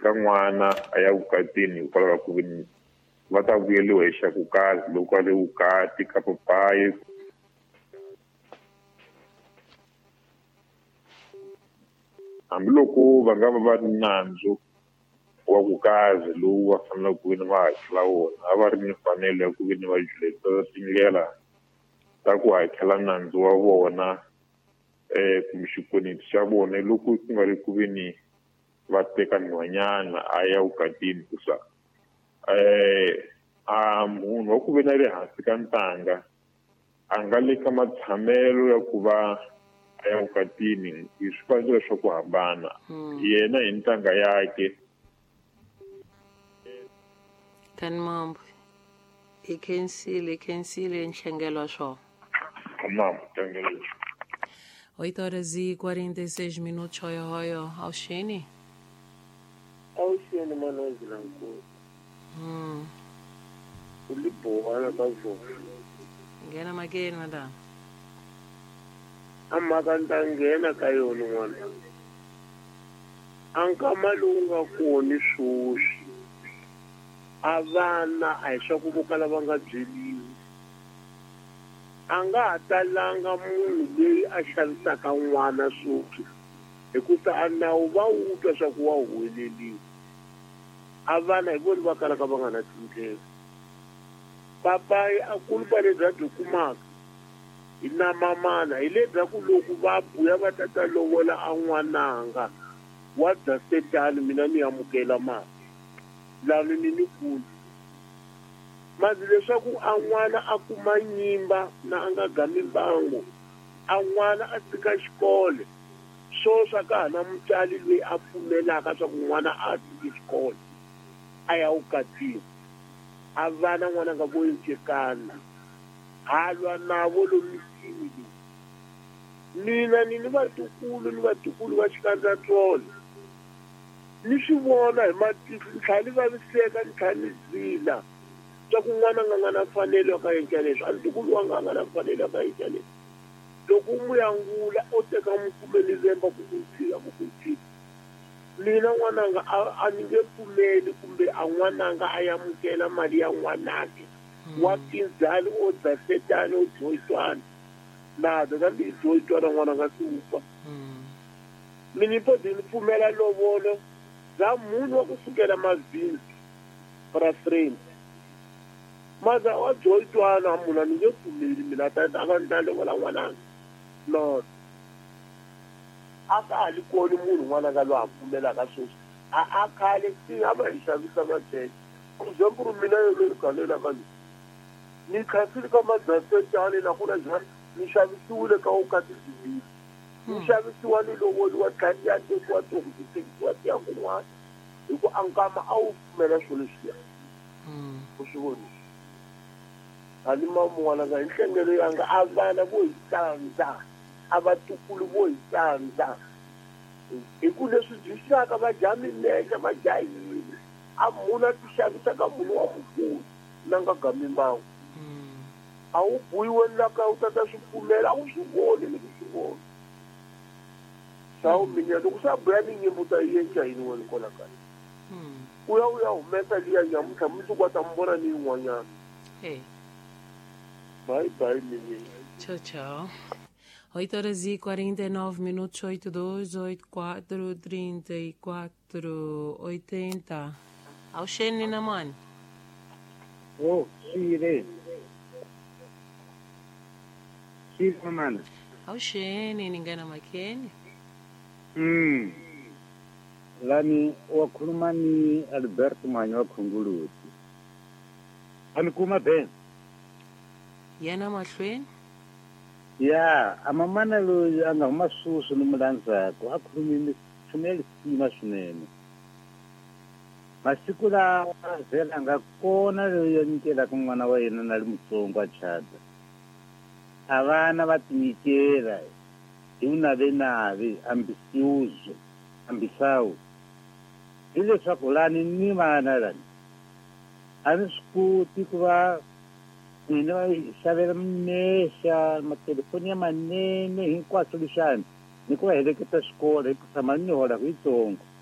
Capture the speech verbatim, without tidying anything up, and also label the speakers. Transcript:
Speaker 1: teka n'wana a ya vukatini hikwalaho ka ku ve ni va ta vuyeliwa hi xakukazi loko a le vukati ka papayi hambiloko va nga va va ri nandzu wa vukazi lowu va faneleke ku ve ni va hakela wona a va ri ni mfanelo ya ku ve ni va juleta tindlela ta ku hakela nandzu wa vona um kumbe xikweleti xa vona loko ku nga ri ku ve ni va teka nhwanyana a ya vukatini kusa um a munhu wa ku ve na le hansi ka ntanga a nga le ka matshamelo ya ku va a ya vukatini hi swivangelo swa ku hambana yena hi ntanga yake
Speaker 2: Kanmambo i khensile i khensile nhlengelo wa swona
Speaker 1: Mama, nhlengelo
Speaker 2: oito horas e quarenta e seis minutos hoyo hoyo Ausheni
Speaker 3: Ausheni manozi lankulu
Speaker 2: mm
Speaker 3: ulibohana ka vofu
Speaker 2: ngena makeni madam
Speaker 3: amaka ntangena ka yona n'wana ankama lowu nga koni swoxi a vana a hi swa ku vo kala va nga byeliwi a nga ha talanga munhu leyi a xavisaka n'wana swoxi hikuva a nawu va wu twa swa ku wa huweleliwa a vana hi voni va kalaka va nga na tindlela papayi a kulupa lebyi a byi kumaka hi na mamana hi le bya ku loko va buya va tata lovola a n'wananga wa dasetani mina ni amukela mali lani ni ni kulu mazi leswaku a n'wana a kuma nyimba na a nga gami mbango a n'wana a tshika xikole swo swa ka hana mutswari loyi a pfumelaka swa ku n'wana a tshiki xikole a ya vukatini a vana n'wana nga voyicekana halwa navo lomisini mina ni ni vatukulu ni vatukulu va xikandza tsolo ni swi vona hi matihlo ni tlhela ni vaviseka ni tlhela ni zila swa ku n'wana nga nga na mfanelo ka endla leswi a ntukulu wa nga nga na mfanelo ka endla leswi loko u n'wi yangula o teka mukhume ni lemba ku ku tshika ku ku tshika mina n'wananga a ni nge pfumeli kumbe a n'wananga a yamukela mali ya n'wanake wa tindzali o dasetani o dyoyitwana nado kambe i dyoyitwana n'wana nga si ufa mini podi ni pfumela lovolo za munhu wa kusukela mavhiki para friend maza wa dyoyitwana munhu a ni nge pfumeli mina ta a nga ndla lovola n'wananga no a ka ha li koni munhu n'wananga loyi a pfumelaka sweswi a a khale si nga va hi xavisa macece example mina yo leri galela ka ni ni khasile ka madasetani na ku na byani ni xavisiwile ka vukati byivili ni xavisiwa ni lovoliwa tlhati ya tekiwa toku ti tekiwa ti ya kun'wana hi ku ankama a wu pfumela swilo leswiya u swi voni a ni mamun'wananga hi nhlengelo yanga a vana vo hi tsandza a vatukulu vo hi tsandza hi ku leswi dyisaka va dya mimexa va dya yini a munhu a ti xavisaka munhu wa mukulu na nga gami mbangu a wu buyiwe naka u tata swi pfumela a wu swi voni ni swi voni sawu minya loko sa buya ni nyimbo ta yenca yini wena kona kaya u ya u ya humesa liya nyamutlha mundzuku a ta mi vona ni yin'wanyana bye bye minya
Speaker 2: tchau tchau oito horas e quarenta e nove minutos, oito dois oito quatro trinta e quatro oitenta. Ausheni na mani?
Speaker 4: Oh, Shire. Shire mamana.
Speaker 2: Ausheni ningana makeni?
Speaker 4: Mm. Lani wakhuluma ni Alberto Manyo wa Khunguluti. Amikuma ben.
Speaker 2: Yana mahlweni?
Speaker 4: Ya, amamana loyi a nga huma susu ni mulandzako a khulumile swinene sima swinene. Masiku lawa vhela nga kona loyi a nyikelaka n'wana wa yena na le mutsongo a chada. A vana va tinyikela hi unavenavi ambisiuzo ambisawu. Hi leswaku lani ni vana lani a ni swi koti ku va n'wina va xavela mimexa matelefoni ya manene hinkwaswo lexani ni ku va heleketa xikolo hi ku tshama ni hola hi tsongo